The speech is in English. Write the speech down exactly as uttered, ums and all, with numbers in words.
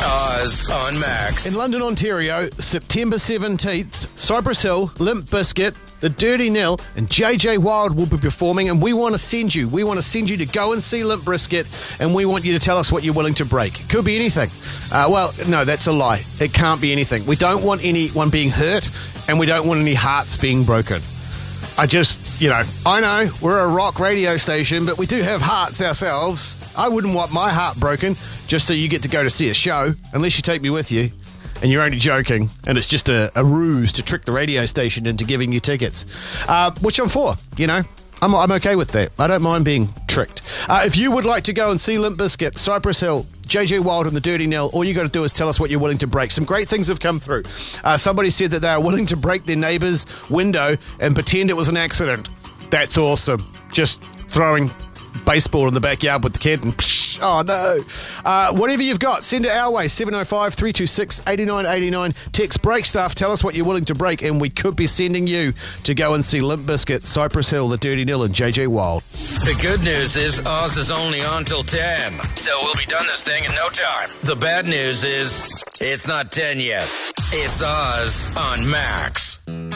Oz on Max. In London, Ontario, September seventeenth, Cypress Hill, Limp Bizkit, The Dirty Nil, and J J Wild will be performing, and we want to send you. We want to send you to go and see Limp Bizkit, and we want you to tell us what you're willing to break. Could be anything. Uh, well, no, that's a lie. It can't be anything. We don't want anyone being hurt, and we don't want any hearts being broken. I just, you know, I know we're a rock radio station, but we do have hearts ourselves. I wouldn't want my heart broken just so you get to go to see a show, unless you take me with you. And you're only joking, and it's just a, a ruse to trick the radio station into giving you tickets, uh, which I'm for, you know. I'm, I'm okay with that. I don't mind being tricked. Uh, if you would like to go and see Limp Bizkit, Cypress Hill, J J Wild and The Dirty Nil, all you got to do is tell us what you're willing to break. Some great things have come through. Uh, somebody said that they are willing to break their neighbour's window and pretend it was an accident. That's awesome. Just throwing baseball in the backyard with the kid and psh, oh no. Uh, whatever you've got, send it our way. seven oh five, three two six, eight nine eight nine. Text break stuff. Tell us what you're willing to break, and we could be sending you to go and see Limp Bizkit, Cypress Hill, The Dirty Nil, and J J Wild. The good news is Oz is only on till ten, so we'll be done this thing in no time. The bad news is it's not ten yet. It's Oz on Max.